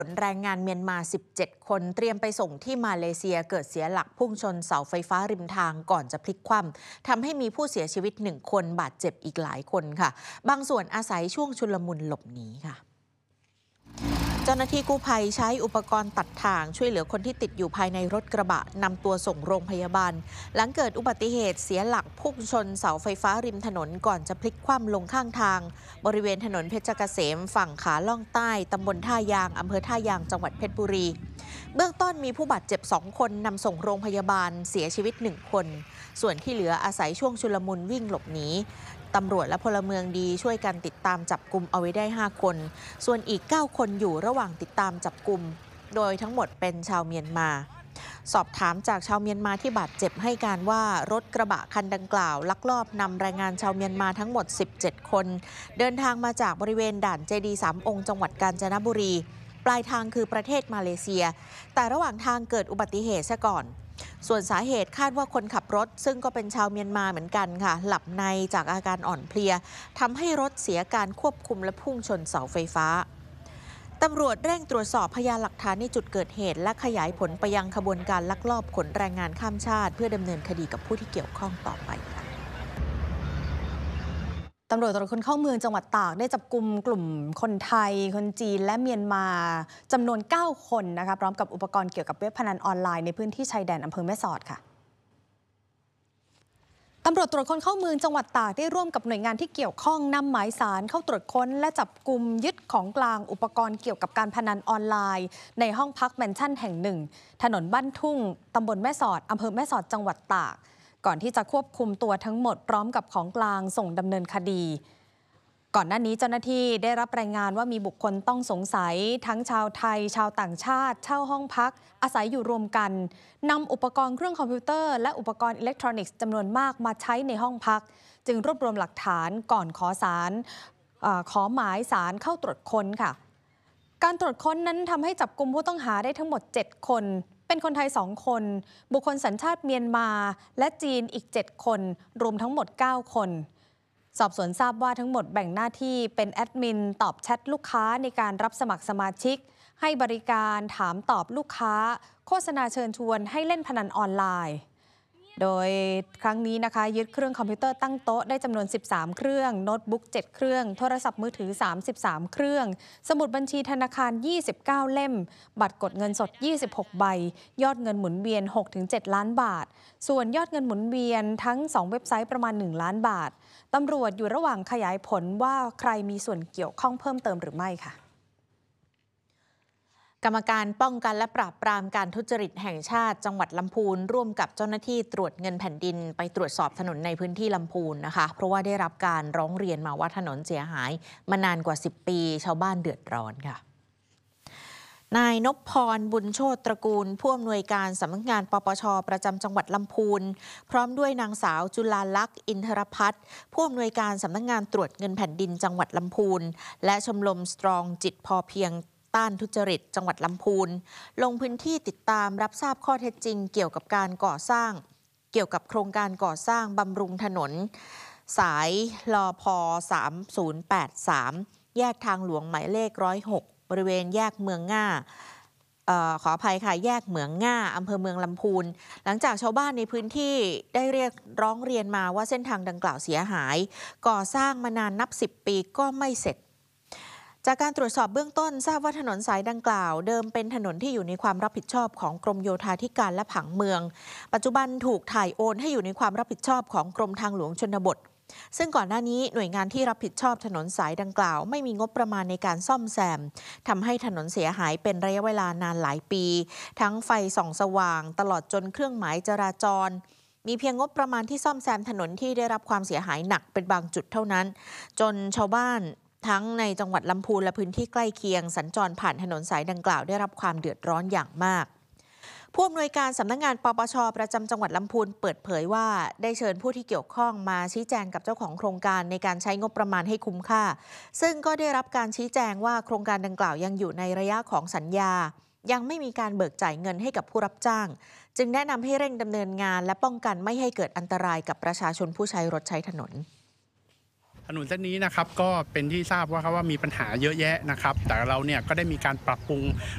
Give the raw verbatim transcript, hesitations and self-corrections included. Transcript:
แรงงานเมียนมา สิบเจ็ด คนเตรียมไปส่งที่มาเลเซียเกิดเสียหลักพุ่งชนเสาไฟฟ้าริมทางก่อนจะพลิกคว่ำทำให้มีผู้เสียชีวิตหนึ่งคนบาดเจ็บอีกหลายคนค่ะบางส่วนอาศัยช่วงชุลมุนหลบหนีค่ะเจ้าหน้าที่กู้ภัยใช้อุปกรณ์ตัดทางช่วยเหลือคนที่ติดอยู่ภายในรถกระบะนำตัวส่งโรงพยาบาลหลังเกิดอุบัติเหตุเสียหลักพุ่งชนเสาไฟฟ้าริมถนนก่อนจะพลิกคว่ำลงข้างทางบริเวณถนนเพชรเกษมฝั่งขาล่องใต้ตำบลท่ายางอำเภอท่ายางจังหวัดเพชรบุรีเบื้องต้นมีผู้บาดเจ็บสองคนนำส่งโรงพยาบาลเสียชีวิตหนึ่งคนส่วนที่เหลืออาศัยช่วงชุลมุนวิ่งหลบหนีตำรวจและพลเมืองดีช่วยกันติดตามจับกุมเอาไว้ได้ห้าคนส่วนอีกเก้าคนอยู่ระหว่างติดตามจับกุมโดยทั้งหมดเป็นชาวเมียนมาสอบถามจากชาวเมียนมาที่บาดเจ็บให้การว่ารถกระบะคันดังกล่าวลักลอบนำแรงงานชาวเมียนมาทั้งหมดสิบเจ็ดคนเดินทางมาจากบริเวณด่านเจดีย์สามองค์จังหวัดกาญจนบุรีปลายทางคือประเทศมาเลเซียแต่ระหว่างทางเกิดอุบัติเหตุซะก่อนส่วนสาเหตุคาดว่าคนขับรถซึ่งก็เป็นชาวเมียนมาเหมือนกันค่ะหลับในจากอาการอ่อนเพลียทำให้รถเสียการควบคุมและพุ่งชนเสาไฟฟ้าตำรวจเร่งตรวจสอบพยานหลักฐานในจุดเกิดเหตุและขยายผลไปยังขบวนการลักลอบขนแรงงานข้ามชาติเพื่อดำเนินคดีกับผู้ที่เกี่ยวข้องต่อไปตำรวจตรวจคนเข้าเมืองจังหวัดตากได้จับกุมกลุ่มคนไทยคนจีนและเมียนมาจำนวนเก้าคนนะคะพร้อมกับอุปกรณ์เกี่ยวกับเว็บพนันออนไลน์ในพื้นที่ชายแดนอำเภอแม่สอดค่ะตำรวจตรวจคนเข้าเมืองจังหวัดตากได้ร่วมกับหน่วยงานที่เกี่ยวข้องนำหมายสารเข้าตรวจค้นและจับกุมยึดของกลางอุปกรณ์เกี่ยวกับการพนันออนไลน์ในห้องพักแมนชั่นแห่งหนึ่งถนนบ้านทุ่งตำบลแม่สอดอำเภอแม่สอดจังหวัดตากก่อนที่จะควบคุมตัวทั้งหมดพร้อมกับของกลางส่งดำเนินคดีก่อนหน้านี้เจ้าหน้าที่ได้รับรายงานว่ามีบุคคลต้องสงสัยทั้งชาวไทยชาวต่างชาติเช่าห้องพักอาศัยอยู่รวมกันนำอุปกรณ์เครื่องคอมพิวเตอร์และอุปกรณ์อิเล็กทรอนิกส์จำนวนมากมาใช้ในห้องพักจึงรวบรวมหลักฐานก่อนขอสารเอ่อขอหมายสารเข้าตรวจค้นค่ะการตรวจค้นนั้นทำให้จับกุมผู้ต้องหาได้ทั้งหมดเจ็ดคนเป็นคนไทยสองคนบุคคลสัญชาติเมียนมาและจีนอีกเจ็ดคนรวมทั้งหมดเก้าคนสอบสวนทราบว่าทั้งหมดแบ่งหน้าที่เป็นแอดมินตอบแชทลูกค้าในการรับสมัครสมาชิกให้บริการถามตอบลูกค้าโฆษณาเชิญชวนให้เล่นพนันออนไลน์โดยครั้งนี้นะคะยึดเครื่องคอมพิวเตอร์ตั้งโต๊ะได้จำนวนสิบสามเครื่องโน้ตบุ๊กเจ็ดเครื่องโทรศัพท์มือถือสามสิบสามเครื่องสมุดบัญชีธนาคารยี่สิบเก้าเล่มบัตรกดเงินสดยี่สิบหกใบยอดเงินหมุนเวียน หกถึงเจ็ด ล้านบาทส่วนยอดเงินหมุนเวียนทั้งสองเว็บไซต์ประมาณหนึ่งล้านบาทตำรวจอยู่ระหว่างขยายผลว่าใครมีส่วนเกี่ยวข้องเพิ่มเติมหรือไม่ค่ะกรรมการป้องกันและปราบปรามการทุจริตแห่งชาติจังหวัดลำพูนร่วมกับเจ้าหน้าที่ตรวจเงินแผ่นดินไปตรวจสอบถนนในพื้นที่ลำพูนนะคะเพราะว่าได้รับการร้องเรียนมาว่าถนนเสียหายมานานกว่าสิบปีชาวบ้านเดือดร้อนค่ะนายนพพรบุญโชติตระกูลผู้อำนวยการสำนักงานปปชประจำจังหวัดลำพูนพร้อมด้วยนางสาวจุฬาลักษณ์อินทรพัฒน์ผู้อำนวยการสำนักงานตรวจเงินแผ่นดินจังหวัดลำพูนและชมรมสตรองจิตพอเพียงต้านทุจริตจังหวัดลำพูนลงพื้นที่ติดตามรับทราบข้อเท็จจริงเกี่ยวกับการก่อสร้างเกี่ยวกับโครงการก่อสร้างบำรุงถนนสายลพสามศูนย์แปดสามแยกทางหลวงหมายเลขหนึ่งศูนย์หกบริเวณแยกเมืองง่าเอ่อขออภัยค่ะแยกเหมืองง่าอำเภอเมืองลำพูนหลังจากชาวบ้านในพื้นที่ได้เรียกร้องเรียนมาว่าเส้นทางดังกล่าวเสียหายก่อสร้างมานานนับสิบปีก็ไม่เสร็จจากการตรวจสอบเบื้องต้นทราบว่าถนนสายดังกล่าวเดิมเป็นถนนที่อยู่ในความรับผิดชอบของกรมโยธาธิการและผังเมืองปัจจุบันถูกถ่ายโอนให้อยู่ในความรับผิดชอบของกรมทางหลวงชนบทซึ่งก่อนหน้านี้หน่วยงานที่รับผิดชอบถนนสายดังกล่าวไม่มีงบประมาณในการซ่อมแซมทำให้ถนนเสียหายเป็นระยะเวลานานหลายปีทั้งไฟส่องสว่างตลอดจนเครื่องหมายจราจรมีเพียงงบประมาณที่ซ่อมแซมถนนที่ได้รับความเสียหายหนักเป็นบางจุดเท่านั้นจนชาวบ้านทั้งในจังหวัดลำพูนและพื้นที่ใกล้เคียงสัญจรผ่านถนนสายดังกล่าวได้รับความเดือดร้อนอย่างมากผู้อำนวยการสำนักงานปปชประจำจังหวัดลำพูนเปิดเผยว่าได้เชิญผู้ที่เกี่ยวข้องมาชี้แจงกับเจ้าของโครงการในการใช้งบประมาณให้คุ้มค่าซึ่งก็ได้รับการชี้แจงว่าโครงการดังกล่าวยังอยู่ในระยะของสัญญายังไม่มีการเบิกจ่ายเงินให้กับผู้รับจ้างจึงแนะนำให้เร่งดำเนินงานและป้องกันไม่ให้เกิดอันตรายกับประชาชนผู้ใช้รถใช้ถนนถนนเส้นนี้นะครับก็เป็นที่ทราบว่าเขาว่ามีปัญหาเยอะแยะนะครับแต่เราเนี่ยก็ได้มีการปรับปรุง